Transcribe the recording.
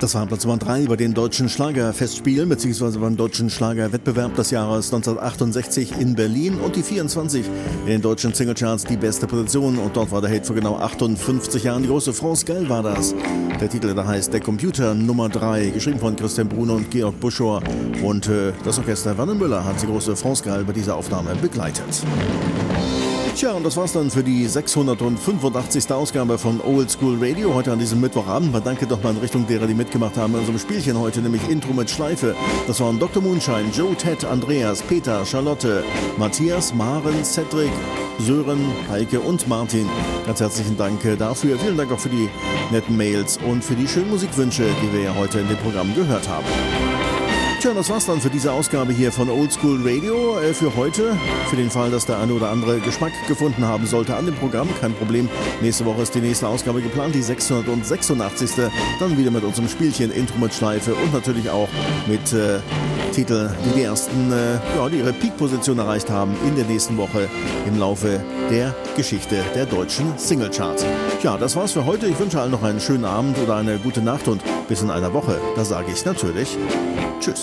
Das war Platz Nummer 3 bei den deutschen Schlagerfestspielen bzw. beim deutschen Schlagerwettbewerb des Jahres 1968 in Berlin und die 24 in den deutschen Singlecharts, die beste Position, und dort war der Hit vor genau 58 Jahren. Die große France Gall war das. Der Titel, da heißt Der Computer Nummer 3, geschrieben von Christian Bruno und Georg Buschor, und das Orchester Werner Müller hat die große France Gall bei dieser Aufnahme begleitet. Tja, und das war's dann für die 685. Ausgabe von Old School Radio heute an diesem Mittwochabend. Man danke doch mal in Richtung derer, die mitgemacht haben in unserem Spielchen heute, nämlich Intro mit Schleife. Das waren Dr. Moonshine, Joe, Ted, Andreas, Peter, Charlotte, Matthias, Maren, Cedric, Sören, Heike und Martin. Ganz herzlichen Dank dafür. Vielen Dank auch für die netten Mails und für die schönen Musikwünsche, die wir ja heute in dem Programm gehört haben. Tja, das war's dann für diese Ausgabe hier von Old School Radio für heute. Für den Fall, dass der eine oder andere Geschmack gefunden haben sollte an dem Programm, kein Problem. Nächste Woche ist die nächste Ausgabe geplant, die 686. Dann wieder mit unserem Spielchen Intro mit Schleife und natürlich auch mit Titeln, die ersten, die ihre Peak-Position erreicht haben in der nächsten Woche im Laufe der Geschichte der deutschen Singlecharts. Ja, das war's für heute. Ich wünsche allen noch einen schönen Abend oder eine gute Nacht und bis in einer Woche. Da sage ich natürlich Tschüss.